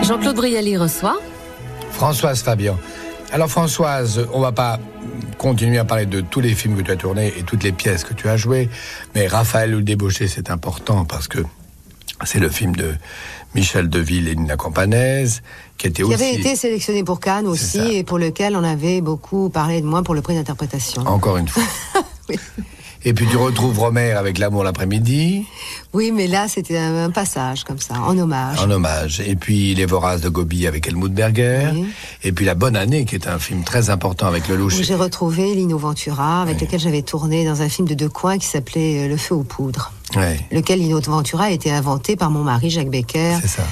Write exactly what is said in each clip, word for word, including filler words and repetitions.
Jean-Claude Brialy reçoit Françoise Fabian. Alors Françoise, on va pas continuer à parler de tous les films que tu as tournés et toutes les pièces que tu as jouées, mais Raphaël ou le débauché, c'est important parce que c'est le film de Michel Deville et Nina Campanese, qui était qui aussi... avait été sélectionné pour Cannes aussi, et pour lequel on avait beaucoup parlé de moi pour le prix d'interprétation. Encore une fois. Oui. Et puis tu retrouves Romer avec L'amour l'après-midi. Oui, mais là, c'était un, un passage, comme ça, en hommage. En hommage. Et puis Les Voraces de Gobi avec Helmut Berger. Oui. Et puis La Bonne Année, qui est un film très important avec Lelouch. Où j'ai retrouvé Lino Ventura, avec oui. lequel j'avais tourné dans un film de Decoing qui s'appelait Le feu aux poudres. Oui. Lequel Lino Ventura a été inventé par mon mari, Jacques Becker. C'est ça.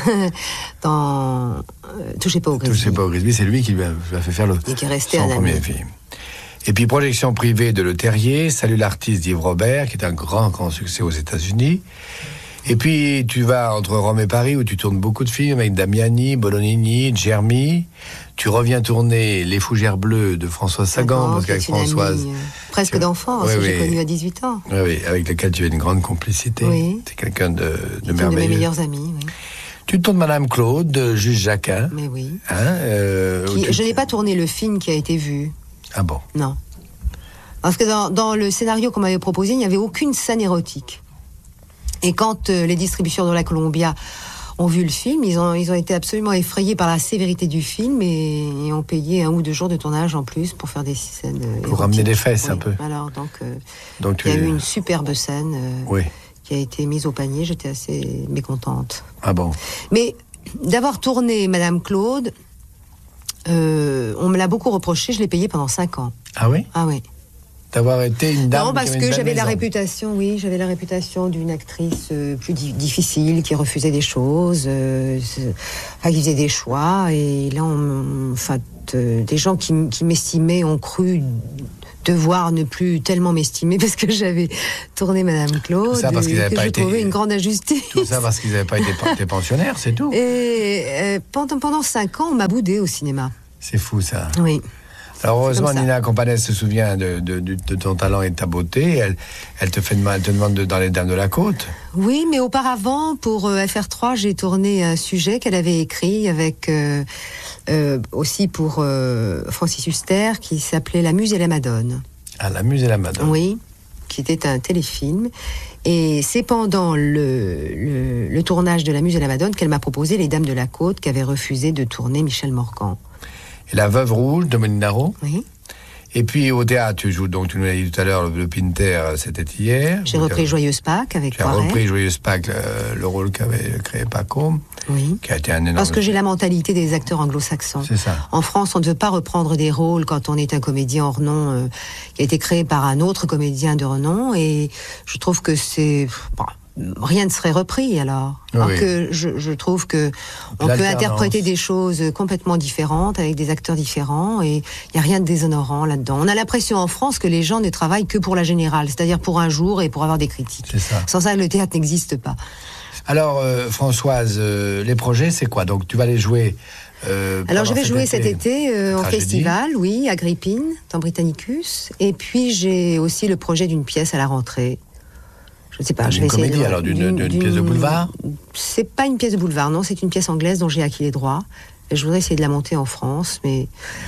dans euh, Touchez pas au Grisby. Touchez pas au Grisby, c'est lui qui lui a, lui a fait faire le, et qui est resté son un premier ami. film. Et puis projection privée de Le Terrier, Salut l'artiste d'Yves Robert, qui est un grand, grand succès aux États-Unis. Et puis tu vas entre Rome et Paris, où tu tournes beaucoup de films avec Damiani, Bolognini, Germi. Tu reviens tourner Les Fougères Bleues de Françoise Sagan, parce qu'avec Françoise... Amie, euh, presque tu... d'enfance, oui, que j'ai oui. connu à dix-huit ans. Oui, oui, avec lequel tu as une grande complicité. Oui. C'est quelqu'un de, de merveilleux. merveilleux. Un de mes meilleurs amis, oui. Tu tournes Madame Claude, de Juste Jacquin. Mais oui. Hein, euh, qui, tu... Je n'ai pas tourné le film qui a été vu. Ah bon? Non. Parce que dans, dans le scénario qu'on m'avait proposé, il n'y avait aucune scène érotique. Et quand euh, les distributeurs de la Columbia ont vu le film, ils ont, ils ont été absolument effrayés par la sévérité du film et, et ont payé un ou deux jours de tournage en plus pour faire des scènes euh, Pour érotiques. ramener des fesses, oui. un peu. Alors, donc, euh, donc il y a tu... eu une superbe scène euh, oui. qui a été mise au panier. J'étais assez mécontente. Ah bon? Mais d'avoir tourné Madame Claude, euh, on me l'a beaucoup reproché. Je l'ai payé pendant cinq ans. Ah oui? Ah oui. D'avoir été une dame. Non, parce qui que j'avais maison. la réputation, oui, j'avais la réputation d'une actrice euh, plus di- difficile, qui refusait des choses, euh, enfin, qui faisait des choix. Et là, on, enfin, euh, des gens qui, qui m'estimaient ont cru devoir ne plus tellement m'estimer parce que j'avais tourné Madame Claude. Tout ça parce qu'ils n'avaient que pas je été. trouvais une grande injustice. Tout ça parce qu'ils n'avaient pas été pensionnaires, c'est tout. Et euh, pendant pendant cinq ans, on m'a boudé au cinéma. C'est fou ça. Oui. Alors heureusement, Nina Campanese se souvient de, de, de, de ton talent et de ta beauté. Elle, elle, te, fait, elle te demande de, dans Les Dames de la Côte. Oui, mais auparavant, pour euh, F R trois, j'ai tourné un sujet qu'elle avait écrit avec euh, euh, aussi pour euh, Francis Huster, qui s'appelait La Muse et la Madone. Ah, La Muse et la Madone. Oui, qui était un téléfilm. Et c'est pendant le, le, le tournage de La Muse et la Madone qu'elle m'a proposé Les Dames de la Côte, qu'avait refusé de tourner Michel Morgan. Et La Veuve Rouge de Molinaro. Oui. Et puis au théâtre, tu joues, donc tu nous l'as dit tout à l'heure, le Pinter, c'était hier. J'ai repris as... Joyeuse Pâques avec Tu as Poiret. repris Joyeuse Pâques, le, le rôle qu'avait créé Paco. Oui. Qui a été un énorme... Parce que j'ai la mentalité des acteurs anglo-saxons. C'est ça. En France, on ne veut pas reprendre des rôles quand on est un comédien hors nom euh, qui a été créé par un autre comédien de renom. Et je trouve que c'est... Bon, rien ne serait repris alors. Oui. Alors que je, je trouve que on peut interpréter des choses complètement différentes avec des acteurs différents et il n'y a rien de déshonorant là-dedans. On a l'impression en France que les gens ne travaillent que pour la générale, c'est-à-dire pour un jour et pour avoir des critiques. C'est ça. Sans ça, le théâtre n'existe pas. Alors, euh, Françoise, euh, les projets, c'est quoi? Donc, tu vas les jouer euh, Alors, je vais cet jouer été, cet été euh, en festival, oui, à Grippine, dans Britannicus. Et puis, j'ai aussi le projet d'une pièce à la rentrée. Je ne sais pas, d'une je vais comédie, essayer de... alors d'une, d'une, d'une pièce de boulevard? C'est pas une pièce de boulevard, non, c'est une pièce anglaise dont j'ai acquis les droits. Et je voudrais essayer de la monter en France, mais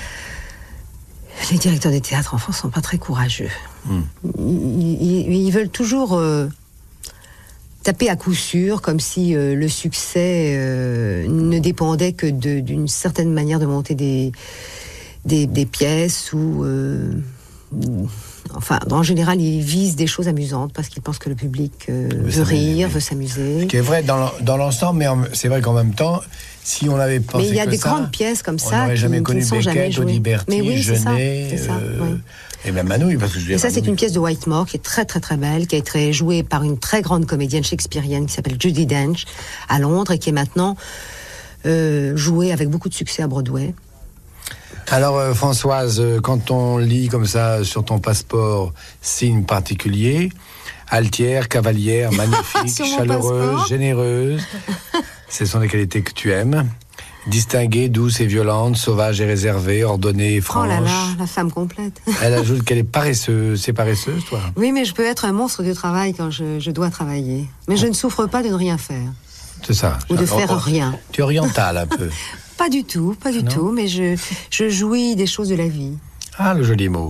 les directeurs des théâtres en France sont pas très courageux. Hmm. Ils, ils, ils veulent toujours euh, taper à coup sûr, comme si euh, le succès euh, ne dépendait que de, d'une certaine manière de monter des, des, des pièces ou... Euh, Enfin, en général, ils visent des choses amusantes parce qu'ils pensent que le public euh, veut rire, veut s'amuser. Ce qui est vrai dans, dans l'ensemble, mais en, c'est vrai qu'en même temps, si on avait pensé mais il y a que des ça, grandes pièces comme on ça n'aurait qui, jamais qui connu ne sont jamais Beckett, jouées. Liberty, Mais oui, c'est Genet, ça, c'est ça, euh, oui. et même Manouille, parce que je dis et ça, Manouille. c'est une pièce de Whitmore qui est très très très belle, qui a été jouée par une très grande comédienne shakespearienne qui s'appelle Judi Dench à Londres et qui est maintenant euh, jouée avec beaucoup de succès à Broadway. Alors euh, Françoise, euh, quand on lit comme ça sur ton passeport signe particulier, altière, cavalière, magnifique, chaleureuse, passeport. Généreuse, ce sont les qualités que tu aimes. Distinguée, douce et violente, sauvage et réservée, ordonnée et franche. Oh là là, la femme complète. Elle ajoute qu'elle est paresseuse. C'est paresseuse, toi? Oui, mais je peux être un monstre de travail quand je, je dois travailler. Mais je ne souffre pas de ne rien faire. C'est ça. Ou de oh, faire oh, rien. Tu es oriental un peu. Pas du tout, pas du non. tout, mais je, je jouis des choses de la vie. Ah, le joli mot.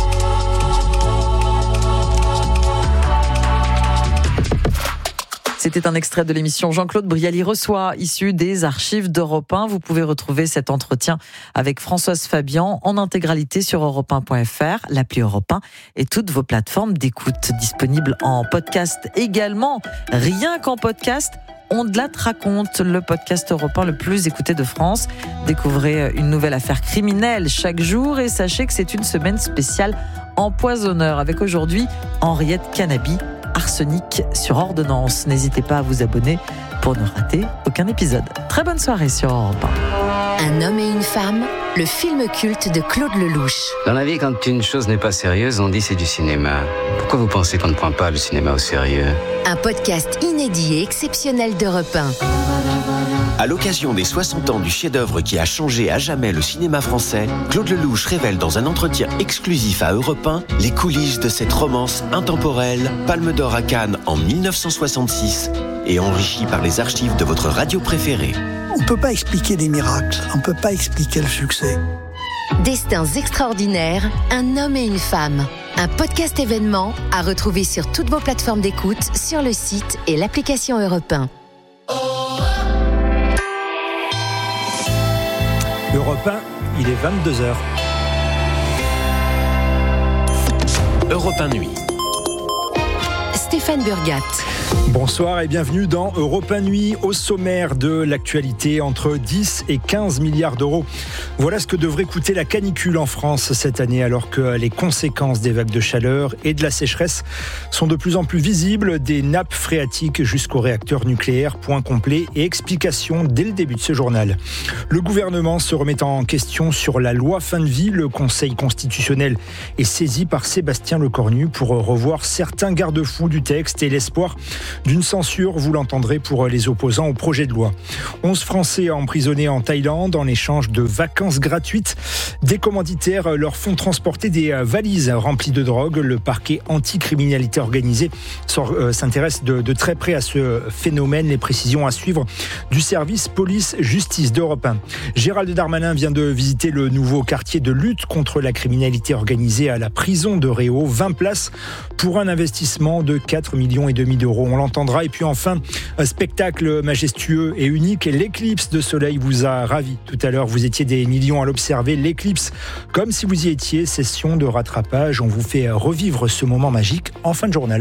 C'était un extrait de l'émission Jean-Claude Brialy reçoit, issu des archives d'Europe un. Vous pouvez retrouver cet entretien avec Françoise Fabian en intégralité sur europe un point f r, l'appli Europe un et toutes vos plateformes d'écoute disponibles en podcast également. Rien qu'en podcast, On de la te raconte, le podcast Europe un le plus écouté de France. Découvrez une nouvelle affaire criminelle chaque jour et sachez que c'est une semaine spéciale empoisonneur avec aujourd'hui Henriette Canabi, arsenic sur ordonnance. N'hésitez pas à vous abonner pour ne rater aucun épisode. Très bonne soirée sur Europe un. Un homme et une femme, le film culte de Claude Lelouch. Dans la vie, quand une chose n'est pas sérieuse, on dit c'est du cinéma. Pourquoi vous pensez qu'on ne prend pas le cinéma au sérieux ? Un podcast inédit et exceptionnel d'Europe un. À l'occasion des soixante ans du chef-d'œuvre qui a changé à jamais le cinéma français, Claude Lelouch révèle dans un entretien exclusif à Europe un les coulisses de cette romance intemporelle, Palme d'Or à Cannes en dix-neuf cent soixante-six et enrichie par les archives de votre radio préférée. On ne peut pas expliquer des miracles, on ne peut pas expliquer le succès. Destins extraordinaires, un homme et une femme. Un podcast événement à retrouver sur toutes vos plateformes d'écoute, sur le site et l'application Europe un. Europe un, il est vingt-deux heures. Europe un Nuit. Stéphane Burgat. Bonsoir et bienvenue dans Europe un Nuit, au sommaire de l'actualité, entre dix et quinze milliards d'euros. Voilà ce que devrait coûter la canicule en France cette année, alors que les conséquences des vagues de chaleur et de la sécheresse sont de plus en plus visibles, des nappes phréatiques jusqu'aux réacteurs nucléaires. Point complet et explication dès le début de ce journal. Le gouvernement se remet en question sur la loi fin de vie. Le Conseil constitutionnel est saisi par Sébastien Lecornu pour revoir certains garde-fous du texte et l'espoir d'une censure, vous l'entendrez, pour les opposants au projet de loi. onze Français emprisonnés en Thaïlande en échange de vacances gratuites. Des commanditaires leur font transporter des valises remplies de drogue. Le parquet anticriminalité organisée s'intéresse de, de très près à ce phénomène. Les précisions à suivre du service police-justice d'Europe un. Gérald Darmanin vient de visiter le nouveau quartier de lutte contre la criminalité organisée à la prison de Réau. vingt places pour un investissement de quatre millions et demi d'euros. On l'entendra. Et puis enfin, un spectacle majestueux et unique. L'éclipse de soleil vous a ravi tout à l'heure. Vous étiez des millions à l'observer. L'éclipse, comme si vous y étiez. Session de rattrapage. On vous fait revivre ce moment magique en fin de journal.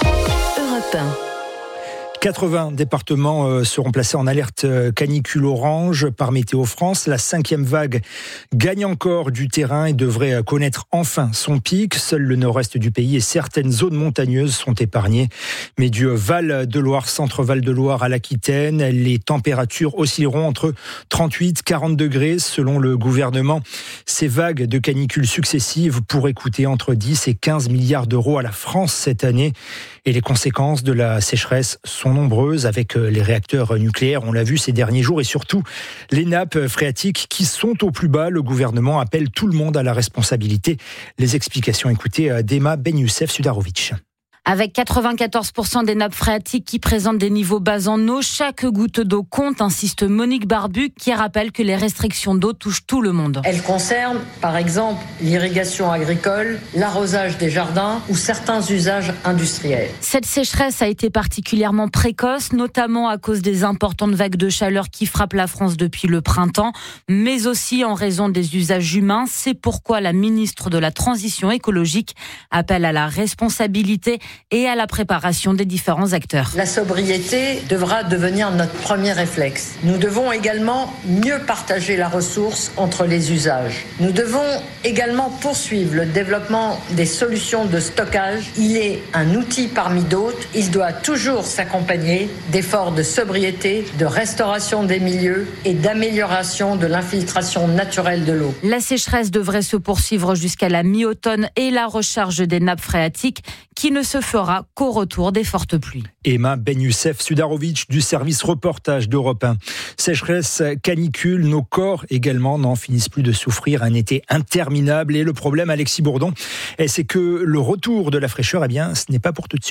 Europe un. quatre-vingts départements seront placés en alerte canicule orange par Météo France. La cinquième vague gagne encore du terrain et devrait connaître enfin son pic. Seul le nord-est du pays et certaines zones montagneuses sont épargnées. Mais du Val de Loire, centre-Val de Loire à l'Aquitaine, les températures oscilleront entre trente-huit et quarante degrés selon le gouvernement. Ces vagues de canicule successives pourraient coûter entre dix et quinze milliards d'euros à la France cette année. Et les conséquences de la sécheresse sont nombreuses avec les réacteurs nucléaires, on l'a vu ces derniers jours, et surtout les nappes phréatiques qui sont au plus bas. Le gouvernement appelle tout le monde à la responsabilité. Les explications, écoutez d'Emma Ben Youssef Sudarovic. Avec quatre-vingt-quatorze pour cent des nappes phréatiques qui présentent des niveaux bas en eau, chaque goutte d'eau compte, insiste Monique Barbu, qui rappelle que les restrictions d'eau touchent tout le monde. Elles concernent, par exemple, l'irrigation agricole, l'arrosage des jardins ou certains usages industriels. Cette sécheresse a été particulièrement précoce, notamment à cause des importantes vagues de chaleur qui frappent la France depuis le printemps, mais aussi en raison des usages humains. C'est pourquoi la ministre de la Transition écologique appelle à la responsabilité et à la préparation des différents acteurs. La sobriété devra devenir notre premier réflexe. Nous devons également mieux partager la ressource entre les usages. Nous devons également poursuivre le développement des solutions de stockage. Il est un outil parmi d'autres. Il doit toujours s'accompagner d'efforts de sobriété, de restauration des milieux et d'amélioration de l'infiltration naturelle de l'eau. La sécheresse devrait se poursuivre jusqu'à la mi-automne et la recharge des nappes phréatiques qui ne se fera qu'au retour des fortes pluies. Emma Ben Youssef Sudarovic du service reportage d'Europe un. Sécheresse, canicule, nos corps également n'en finissent plus de souffrir. Un été interminable. Et le problème, Alexis Bourdon, c'est que le retour de la fraîcheur, eh bien, ce n'est pas pour tout de suite.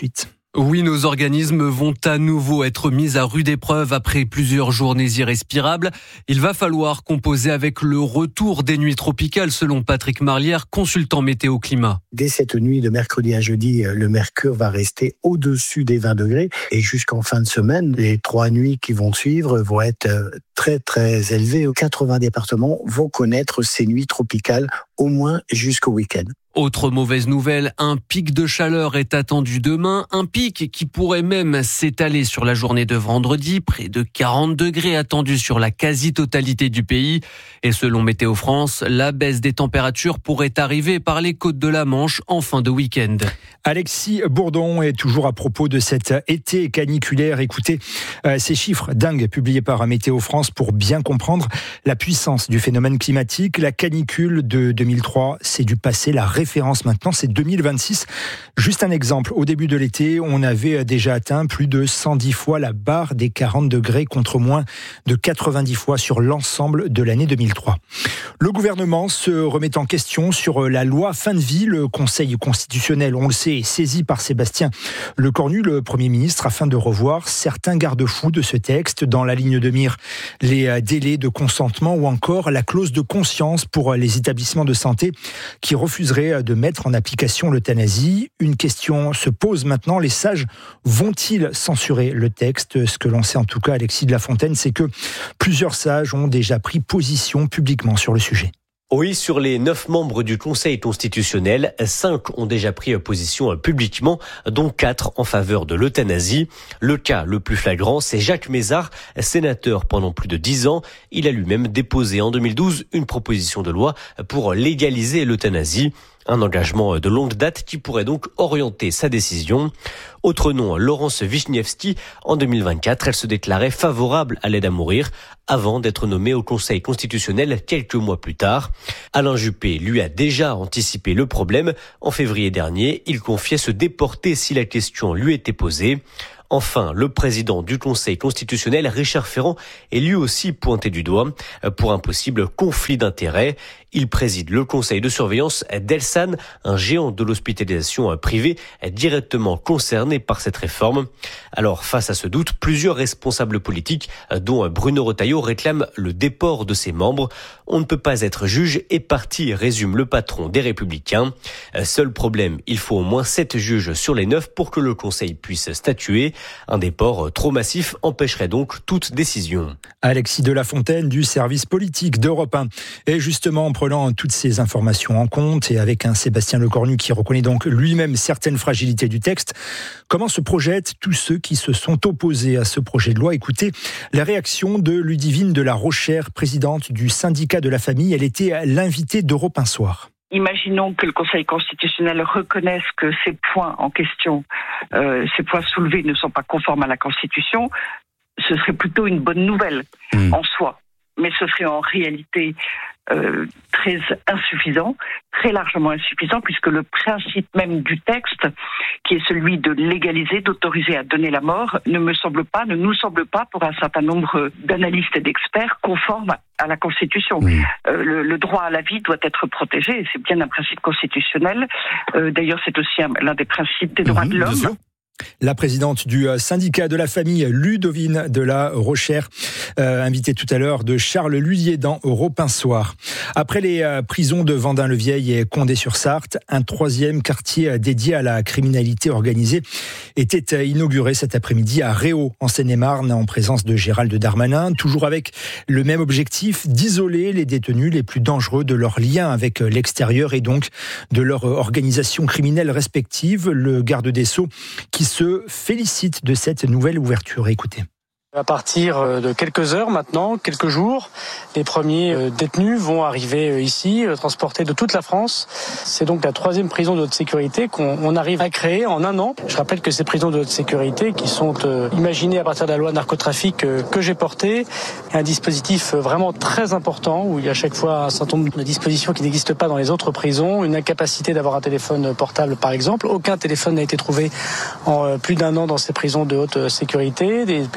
Oui, nos organismes vont à nouveau être mis à rude épreuve après plusieurs journées irrespirables. Il va falloir composer avec le retour des nuits tropicales, selon Patrick Marlière, consultant météo climat. Dès cette nuit de mercredi à jeudi, le mercure va rester au-dessus des vingt degrés. Et jusqu'en fin de semaine, les trois nuits qui vont suivre vont être très très élevées. quatre-vingts départements vont connaître ces nuits tropicales au moins jusqu'au week-end. Autre mauvaise nouvelle, un pic de chaleur est attendu demain, un pic qui pourrait même s'étaler sur la journée de vendredi, près de quarante degrés attendus sur la quasi-totalité du pays. Et selon Météo France, la baisse des températures pourrait arriver par les côtes de la Manche en fin de week-end. Alexis Bourdon est toujours à propos de cet été caniculaire. Écoutez euh, ces chiffres dingues publiés par Météo France pour bien comprendre la puissance du phénomène climatique. La canicule de deux mille trois, c'est du passé, la référence maintenant, c'est deux mille vingt-six. Juste un exemple, au début de l'été, on avait déjà atteint plus de cent dix fois la barre des quarante degrés contre moins de quatre-vingt-dix fois sur l'ensemble de l'année deux mille trois. Le gouvernement se remet en question sur la loi fin de vie. Le Conseil constitutionnel, on le sait, est saisi par Sébastien Lecornu, le Premier ministre, afin de revoir certains garde-fous de ce texte, dans la ligne de mire les délais de consentement ou encore la clause de conscience pour les établissements de santé qui refuseraient de mettre en application l'euthanasie. Une question se pose maintenant, les sages vont-ils censurer le texte ? Ce que l'on sait en tout cas, Alexis de la Fontaine, c'est que plusieurs sages ont déjà pris position publiquement sur le sujet. Oui, sur les neuf membres du Conseil constitutionnel, cinq ont déjà pris position publiquement, dont quatre en faveur de l'euthanasie. Le cas le plus flagrant, c'est Jacques Mézard, sénateur pendant plus de dix ans. Il a lui-même déposé en deux mille douze une proposition de loi pour légaliser l'euthanasie. Un engagement de longue date qui pourrait donc orienter sa décision. Autre nom, Laurence Vichnievsky. En deux mille vingt-quatre, elle se déclarait favorable à l'aide à mourir avant d'être nommée au Conseil constitutionnel quelques mois plus tard. Alain Juppé, lui, a déjà anticipé le problème. En février dernier, il confiait se déporter si la question lui était posée. Enfin, le président du Conseil constitutionnel, Richard Ferrand, est lui aussi pointé du doigt pour un possible conflit d'intérêts. Il préside le conseil de surveillance d'Elsan, un géant de l'hospitalisation privée directement concerné par cette réforme. Alors, face à ce doute, plusieurs responsables politiques, dont Bruno Retailleau, réclament le déport de ses membres. On ne peut pas être juge et parti, résume le patron des Républicains. Seul problème, il faut au moins sept juges sur les neuf pour que le conseil puisse statuer. Un déport trop massif empêcherait donc toute décision. Alexis de la Fontaine du service politique d'Europe un. Et justement, en prenant toutes ces informations en compte et avec un Sébastien Lecornu qui reconnaît donc lui-même certaines fragilités du texte, comment se projettent tous ceux qui se sont opposés à ce projet de loi ? Écoutez la réaction de Ludivine de la Rochère, présidente du syndicat de la famille. Elle était l'invitée d'Europe un soir. Imaginons que le Conseil constitutionnel reconnaisse que ces points en question, euh, ces points soulevés ne sont pas conformes à la Constitution. Ce serait plutôt une bonne nouvelle mmh. en soi. Mais ce serait en réalité euh, très insuffisant, très largement insuffisant, puisque le principe même du texte, qui est celui de légaliser, d'autoriser à donner la mort, ne me semble pas, ne nous semble pas, pour un certain nombre d'analystes et d'experts, conforme à la Constitution. Oui. Euh, le, le droit à la vie doit être protégé, et c'est bien un principe constitutionnel. Euh, d'ailleurs, c'est aussi un, l'un des principes des droits mmh, de l'homme. La présidente du syndicat de la famille, Ludovine de la Rochère, euh, invitée tout à l'heure de Charles Lullier dans Europe un soir. Après les euh, prisons de Vendin-le-Vieil et Condé-sur-Sarthe, un troisième quartier dédié à la criminalité organisée était inauguré cet après-midi à Réau, en Seine-et-Marne, en présence de Gérald Darmanin, toujours avec le même objectif, d'isoler les détenus les plus dangereux de leur lien avec l'extérieur et donc de leur organisation criminelle respective. Le garde des Sceaux qui se félicite de cette nouvelle ouverture. Écoutez. À partir de quelques heures maintenant, quelques jours, les premiers détenus vont arriver ici, transportés de toute la France. C'est donc la troisième prison de haute sécurité qu'on arrive à créer en un an. Je rappelle que ces prisons de haute sécurité qui sont imaginées à partir de la loi narcotrafic que j'ai portée, un dispositif vraiment très important où il y a à chaque fois un certain nombre de dispositions qui n'existent pas dans les autres prisons, une incapacité d'avoir un téléphone portable par exemple. Aucun téléphone n'a été trouvé en plus d'un an dans ces prisons de haute sécurité. Des dispositifs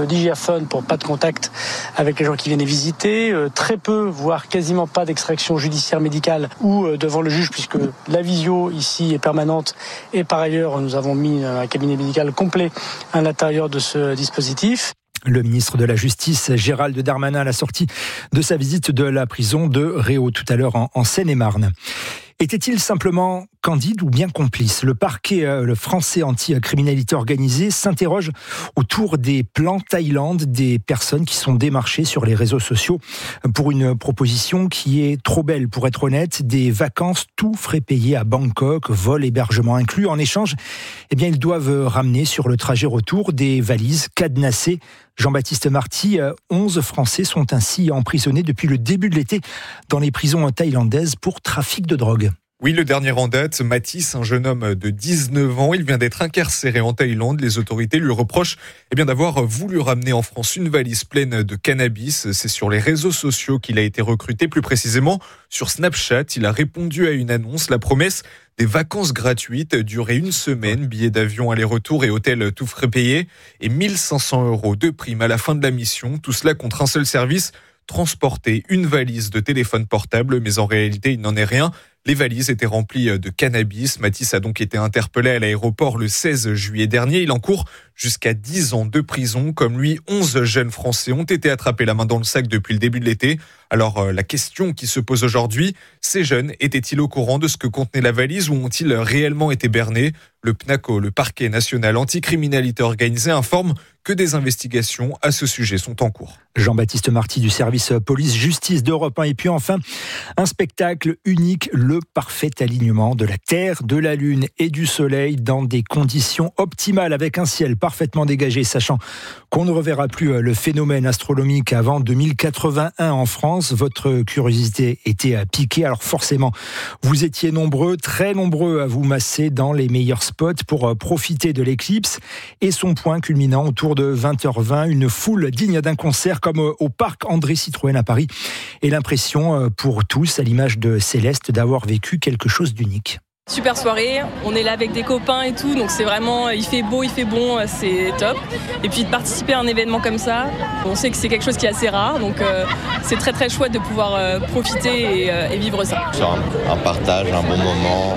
digiaphones pour pas de contact avec les gens qui viennent les visiter, euh, très peu, voire quasiment pas d'extraction judiciaire médicale ou euh, devant le juge puisque la visio ici est permanente et par ailleurs nous avons mis un cabinet médical complet à l'intérieur de ce dispositif. Le ministre de la Justice, Gérald Darmanin, à la sortie de sa visite de la prison de Réau tout à l'heure en, en Seine-et-Marne. Était-il simplement candide ou bien complice ? Le parquet le français anti-criminalité organisée s'interroge autour des plans Thaïlande des personnes qui sont démarchées sur les réseaux sociaux pour une proposition qui est trop belle pour être honnête. Des vacances tout frais payés à Bangkok, vol, hébergement inclus. En échange, eh bien, ils doivent ramener sur le trajet retour des valises cadenassées. Jean-Baptiste Marty, onze Français sont ainsi emprisonnés depuis le début de l'été dans les prisons thaïlandaises pour trafic de drogue. Oui, le dernier en date, Mathis, un jeune homme de dix-neuf ans, il vient d'être incarcéré en Thaïlande. Les autorités lui reprochent eh bien, d'avoir voulu ramener en France une valise pleine de cannabis. C'est sur les réseaux sociaux qu'il a été recruté, plus précisément sur Snapchat. Il a répondu à une annonce, la promesse des vacances gratuites, durée une semaine, billets d'avion aller-retour et hôtel tout frais payés, et mille cinq cents euros de prime à la fin de la mission. Tout cela contre un seul service, transporter une valise de téléphone portable, mais en réalité, il n'en est rien. Les valises étaient remplies de cannabis. Mathis a donc été interpellé à l'aéroport le seize juillet dernier. Il encourt jusqu'à dix ans de prison. Comme lui, onze jeunes Français ont été attrapés la main dans le sac depuis le début de l'été. Alors, la question qui se pose aujourd'hui, ces jeunes étaient-ils au courant de ce que contenait la valise ou ont-ils réellement été bernés ? Le PNACO, le parquet national anticriminalité organisée, informe que des investigations à ce sujet sont en cours. Jean-Baptiste Marty du service police-justice d'Europe un. Et puis enfin, un spectacle unique, le parfait alignement de la Terre, de la Lune et du Soleil dans des conditions optimales avec un ciel parfaitement dégagé, sachant qu'on ne reverra plus le phénomène astronomique avant deux mille quatre-vingt-un en France. Votre curiosité était piquée, alors forcément, vous étiez nombreux, très nombreux à vous masser dans les meilleurs spots pour profiter de l'éclipse et son point culminant autour de vingt heures vingt, une foule digne d'un concert comme au parc André Citroën à Paris et l'impression pour tous, à l'image de Céleste, d'avoir vécu quelque chose d'unique. Super soirée, on est là avec des copains et tout, donc c'est vraiment, il fait beau, il fait bon, c'est top. Et puis de participer à un événement comme ça, on sait que c'est quelque chose qui est assez rare, donc euh, c'est très très chouette de pouvoir euh, profiter et, euh, et vivre ça. Sur un, un partage, un bon moment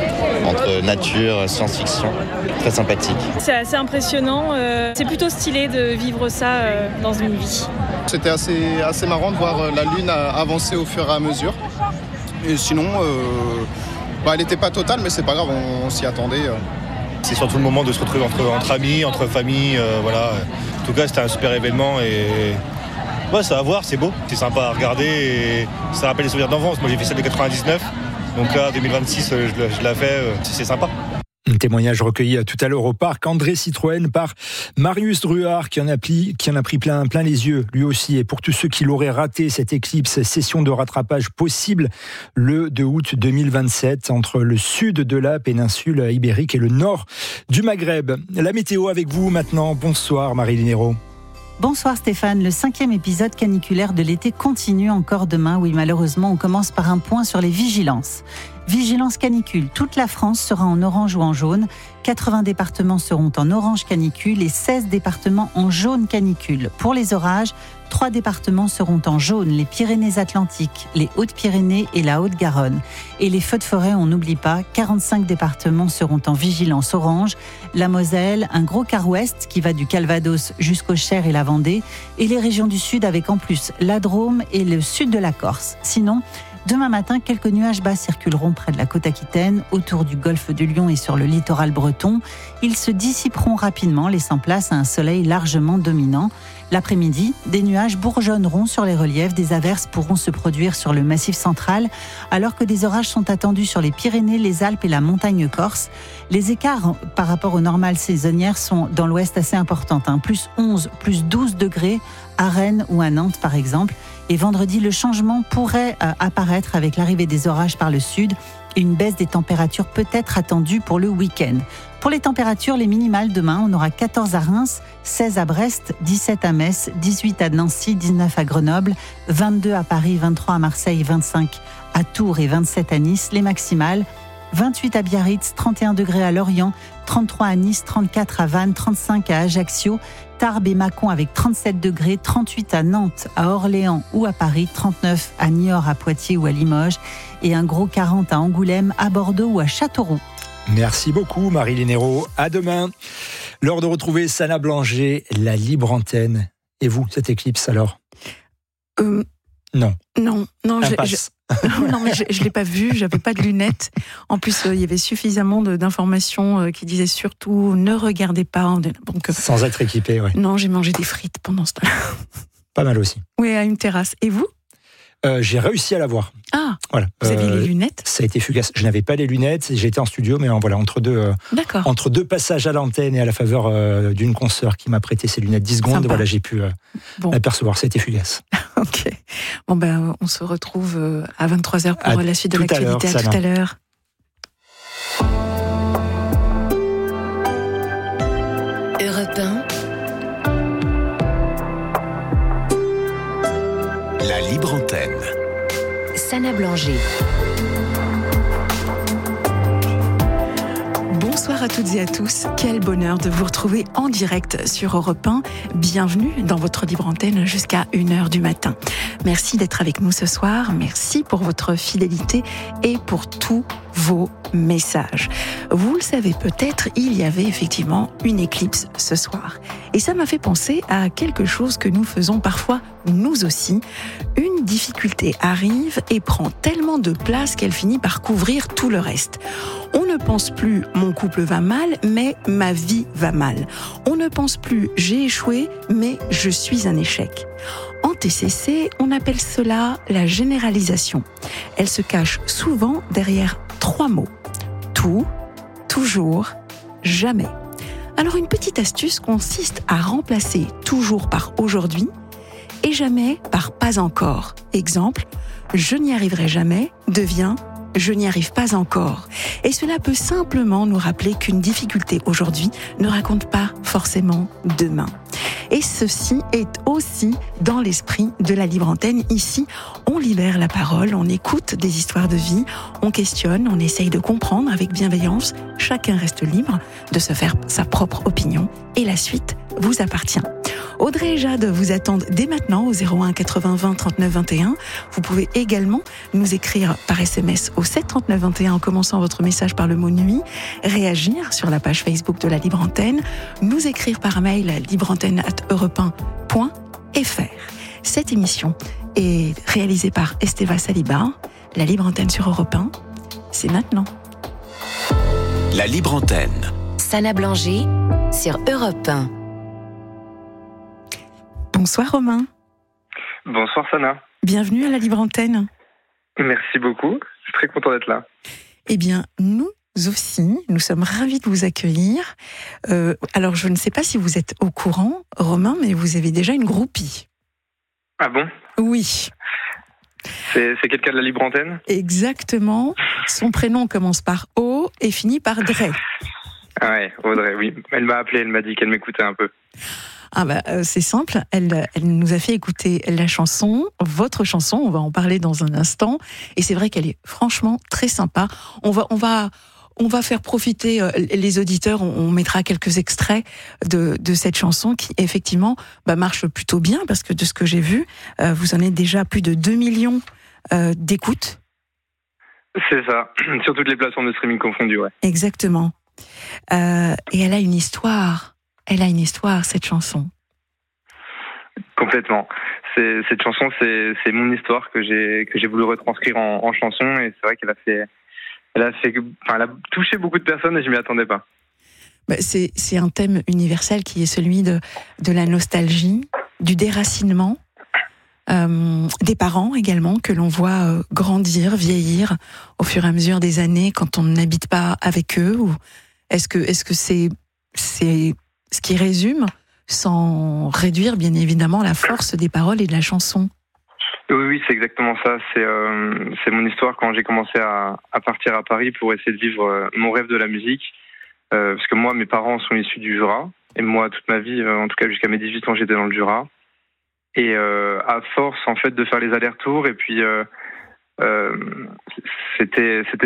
entre nature, science-fiction, très sympathique. C'est assez impressionnant, euh, c'est plutôt stylé de vivre ça euh, dans une vie. C'était assez, assez marrant de voir la Lune avancer au fur et à mesure. Et sinon... Euh Bah, elle n'était pas totale, mais c'est pas grave, on, on s'y attendait. C'est surtout le moment de se retrouver entre, entre amis, entre familles. Euh, voilà. En tout cas, c'était un super événement et ouais, ça va voir, c'est beau, c'est sympa à regarder et ça rappelle les souvenirs d'enfance. Moi, j'ai fait celle de quatre-vingt-dix-neuf, donc là, deux mille vingt-six, je, je l'ai fait, c'est sympa. Un témoignage recueilli tout à l'heure au parc André Citroën par Marius Druard qui en a pris, qui en a pris plein, plein les yeux lui aussi. Et pour tous ceux qui l'auraient raté, cette éclipse, session de rattrapage possible le deux août deux mille vingt-sept entre le sud de la péninsule ibérique et le nord du Maghreb. La météo avec vous maintenant. Bonsoir Marie-Line Hérault. Bonsoir Stéphane, le cinquième épisode caniculaire de l'été continue encore demain. Oui, malheureusement, on commence par un point sur les vigilances. Vigilance canicule, toute la France sera en orange ou en jaune. quatre-vingts départements seront en orange canicule et seize départements en jaune canicule. Pour les orages, trois départements seront en jaune, les Pyrénées-Atlantiques, les Hautes-Pyrénées et la Haute-Garonne. Et les feux de forêt, on n'oublie pas, quarante-cinq départements seront en vigilance orange, la Moselle, un gros quart ouest qui va du Calvados jusqu'au Cher et la Vendée, et les régions du sud avec en plus la Drôme et le sud de la Corse. Sinon, demain matin, quelques nuages bas circuleront près de la côte aquitaine, autour du golfe de Lion et sur le littoral breton. Ils se dissiperont rapidement, laissant place à un soleil largement dominant. L'après-midi, des nuages bourgeonneront sur les reliefs, des averses pourront se produire sur le massif central, alors que des orages sont attendus sur les Pyrénées, les Alpes et la montagne corse. Les écarts par rapport aux normales saisonnières sont dans l'ouest assez importants, hein, plus onze, plus douze degrés à Rennes ou à Nantes par exemple. Et vendredi, le changement pourrait euh, apparaître avec l'arrivée des orages par le sud. Une baisse des températures peut être attendue pour le week-end. Pour les températures, les minimales demain, on aura quatorze à Reims, seize à Brest, dix-sept à Metz, dix-huit à Nancy, dix-neuf à Grenoble, vingt-deux à Paris, vingt-trois à Marseille, vingt-cinq à Tours et vingt-sept à Nice. Les maximales, vingt-huit à Biarritz, trente et un degrés à Lorient, trente-trois à Nice, trente-quatre à Vannes, trente-cinq à Ajaccio, Tarbes et Mâcon avec trente-sept degrés, trente-huit à Nantes, à Orléans ou à Paris, trente-neuf à Niort, à Poitiers ou à Limoges et un gros quarante à Angoulême, à Bordeaux ou à Châteauroux. Merci beaucoup Marie-Lynn Hérault. À demain. L'heure de retrouver Sana Blanger, la libre antenne. Et vous, cette éclipse alors euh, Non. Non, non, je, je, non, mais je ne l'ai pas vu, j'avais pas de lunettes. En plus, euh, il y avait suffisamment de, d'informations euh, qui disaient surtout ne regardez pas. Donc, euh, sans être équipé, oui. Non, j'ai mangé des frites pendant ce temps-là. Pas mal aussi. Oui, à une terrasse. Et vous ? Euh, j'ai réussi à la voir. Ah, voilà. Vous aviez euh, les lunettes ? Ça a été fugace. Je n'avais pas les lunettes, j'étais en studio, mais en, voilà, entre, deux, euh, entre deux passages à l'antenne et à la faveur euh, d'une consoeur qui m'a prêté ses lunettes dix secondes, voilà, j'ai pu euh, bon. apercevoir. C'était fugace. Ok. Bon, ben, on se retrouve euh, à vingt-trois heures pour à la suite de l'actualité. À, à tout à l'heure. Europe un. La libre antenne. Sana Blanger. Bonsoir à toutes et à tous. Quel bonheur de vous retrouver en direct sur Europe un. Bienvenue dans votre libre antenne jusqu'à une heure du matin. Merci d'être avec nous ce soir. Merci pour votre fidélité et pour tous vos messages. Vous le savez peut-être, il y avait effectivement une éclipse ce soir. Et ça m'a fait penser à quelque chose que nous faisons parfois nous aussi. Une difficulté arrive et prend tellement de place qu'elle finit par couvrir tout le reste. On ne pense plus « mon couple va mal », mais « ma vie va mal ». On ne pense plus « j'ai échoué », mais « je suis un échec ». En T C C, on appelle cela la généralisation. Elle se cache souvent derrière trois mots. Tout, toujours, jamais. Alors une petite astuce consiste à remplacer toujours par aujourd'hui et jamais par pas encore. Exemple, je n'y arriverai jamais devient je n'y arrive pas encore. Et cela peut simplement nous rappeler qu'une difficulté aujourd'hui ne raconte pas forcément demain. Et ceci est aussi dans l'esprit de la libre antenne. Ici, on libère la parole, on écoute des histoires de vie, on questionne, on essaye de comprendre avec bienveillance. Chacun reste libre de se faire sa propre opinion et la suite vous appartient. Audrey et Jade vous attendent dès maintenant au zéro un quatre-vingts vingt trente-neuf vingt et un. Vous pouvez également nous écrire par S M S au sept trente-neuf vingt et un en commençant votre message par le mot nuit, réagir sur la page Facebook de la Libre Antenne, nous écrire par mail à libreantenne arobase europe un point f r. Cette émission est réalisée par Esteva Saliba. La Libre Antenne sur Europe un, c'est maintenant. La Libre Antenne. Sana Blanger sur Europe un. Bonsoir Romain. Bonsoir Sana. Bienvenue à la Libre Antenne. Merci beaucoup, je suis très content d'être là. Eh bien, nous aussi, nous sommes ravis de vous accueillir. Euh, alors, je ne sais pas si vous êtes au courant, Romain, mais vous avez déjà une groupie. Ah bon ? Oui. C'est, c'est quelqu'un de la Libre Antenne ? Exactement. Son prénom commence par O et finit par Dre. Ah ouais, Audrey, oui. Elle m'a appelé, elle m'a dit qu'elle m'écoutait un peu. Ah bah, euh, c'est simple, elle, elle nous a fait écouter la chanson, votre chanson, on va en parler dans un instant, et c'est vrai qu'elle est franchement très sympa. On va, on va, on va faire profiter euh, les auditeurs, on, on mettra quelques extraits de, de cette chanson qui effectivement bah, marche plutôt bien, parce que de ce que j'ai vu, euh, vous en êtes déjà à plus de deux millions euh, d'écoutes. C'est ça, sur toutes les plateformes de streaming confondues, ouais. Exactement. Euh, et elle a une histoire. Elle a une histoire, cette chanson. Complètement. C'est, cette chanson, c'est, c'est mon histoire que j'ai que j'ai voulu retranscrire en, en chanson, et c'est vrai qu'elle a fait, elle a fait, enfin, elle a touché beaucoup de personnes et je m'y attendais pas. Bah, c'est c'est un thème universel qui est celui de de la nostalgie, du déracinement, euh, des parents également que l'on voit euh, grandir, vieillir au fur et à mesure des années quand on n'habite pas avec eux. Ou est-ce que est-ce que c'est c'est ce qui résume, sans réduire bien évidemment la force des paroles et de la chanson. Oui, oui, c'est exactement ça. C'est, euh, c'est mon histoire quand j'ai commencé à, à partir à Paris pour essayer de vivre euh, mon rêve de la musique. Euh, parce que moi, mes parents sont issus du Jura. Et moi, toute ma vie, euh, en tout cas jusqu'à mes dix-huit ans, j'étais dans le Jura. Et euh, à force, en fait, de faire les allers-retours, et puis euh, euh, c'était, c'était de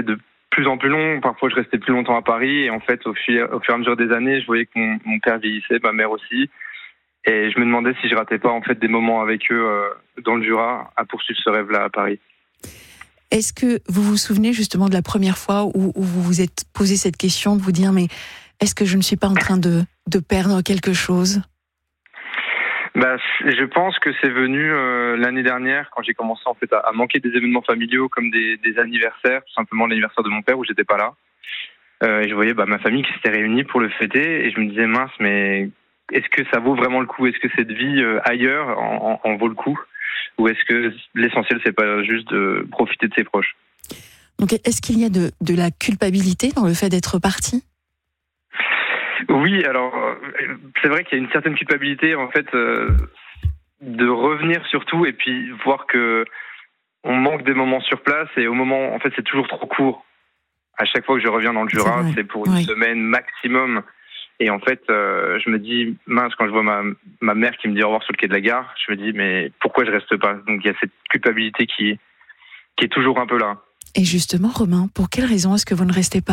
plus en plus long. Parfois, je restais plus longtemps à Paris. Et en fait, au fur, au fur et à mesure des années, je voyais que mon, mon père vieillissait, ma mère aussi. Et je me demandais si je ratais pas en fait des moments avec eux euh, dans le Jura à poursuivre ce rêve-là à Paris. Est-ce que vous vous souvenez justement de la première fois où, où vous vous êtes posé cette question de vous dire mais est-ce que je ne suis pas en train de, de perdre quelque chose ? Bah, je pense que c'est venu euh, l'année dernière quand j'ai commencé en fait à, à manquer des événements familiaux comme des, des anniversaires, tout simplement l'anniversaire de mon père où j'étais pas là. Euh, et je voyais bah, ma famille qui s'était réunie pour le fêter et je me disais mince mais est-ce que ça vaut vraiment le coup ? Est-ce que cette vie euh, ailleurs en, en, en vaut le coup ? Ou est-ce que l'essentiel, c'est pas juste de profiter de ses proches ? Donc, est-ce qu'il y a de, de la culpabilité dans le fait d'être parti ? Oui, alors, c'est vrai qu'il y a une certaine culpabilité, en fait, euh, de revenir surtout et puis voir que on manque des moments sur place et au moment, en fait, c'est toujours trop court. À chaque fois que je reviens dans le Jura, c'est, c'est pour une oui. semaine maximum. Et en fait, euh, je me dis, mince, quand je vois ma, ma mère qui me dit au revoir sur le quai de la gare, je me dis, mais pourquoi je reste pas ? Donc il y a cette culpabilité qui, qui est toujours un peu là. Et justement, Romain, pour quelle raison est-ce que vous ne restez pas ?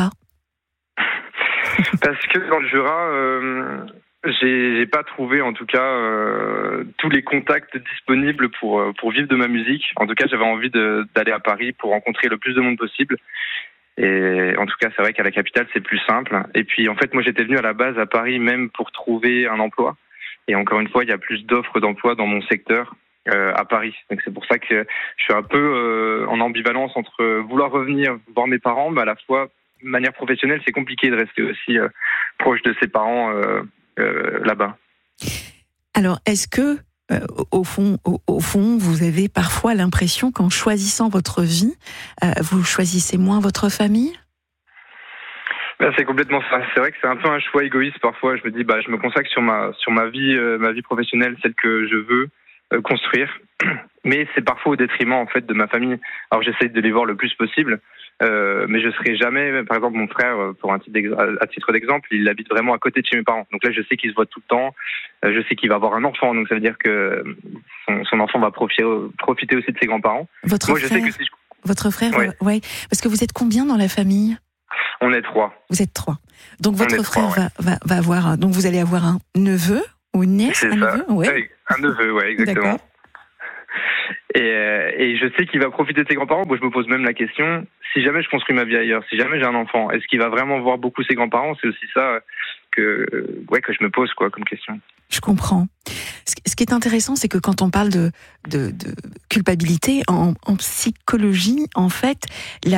Parce que dans le Jura, euh, j'ai, j'ai pas trouvé en tout cas euh, tous les contacts disponibles pour, pour vivre de ma musique. En tout cas, j'avais envie de, d'aller à Paris pour rencontrer le plus de monde possible. Et en tout cas, c'est vrai qu'à la capitale, c'est plus simple. Et puis, en fait, moi, j'étais venu à la base à Paris même pour trouver un emploi. Et encore une fois, il y a plus d'offres d'emploi dans mon secteur euh, à Paris. Donc, c'est pour ça que je suis un peu euh, en ambivalence entre vouloir revenir voir mes parents, mais à la fois, de manière professionnelle, c'est compliqué de rester aussi euh, proche de ses parents euh, euh, là-bas. Alors, est-ce que Euh, au fond, au, au fond, vous avez parfois l'impression qu'en choisissant votre vie, euh, vous choisissez moins votre famille ? Ben, c'est complètement ça. C'est vrai que c'est un peu un choix égoïste parfois. Je me dis, bah, je me consacre sur ma sur ma vie, euh, ma vie professionnelle, celle que je veux euh, construire. Mais c'est parfois au détriment en fait de ma famille. Alors j'essaie de les voir le plus possible. Euh, mais je serai jamais, par exemple, mon frère, pour un titre à titre d'exemple, il habite vraiment à côté de chez mes parents. Donc là, je sais qu'il se voit tout le temps. Euh, je sais qu'il va avoir un enfant, donc ça veut dire que son, son enfant va profiter, profiter aussi de ses grands-parents. Votre Moi, frère, je sais que si je... votre frère, ouais. ouais. Parce que vous êtes combien dans la famille ? On est trois. Vous êtes trois. Donc votre frère trois, ouais. va, va, va avoir, donc vous allez avoir un neveu ou une nièce, C'est un ça. neveu, ouais. ouais. Un neveu, ouais, exactement. D'accord. Et, euh, et je sais qu'il va profiter de ses grands-parents. Moi, je me pose même la question, si jamais je construis ma vie ailleurs, si jamais j'ai un enfant, est-ce qu'il va vraiment voir beaucoup ses grands-parents ? C'est aussi ça que, ouais, que je me pose quoi, comme question. Je comprends. Ce qui est intéressant, c'est que quand on parle de, de, de culpabilité, en, en psychologie, en fait, la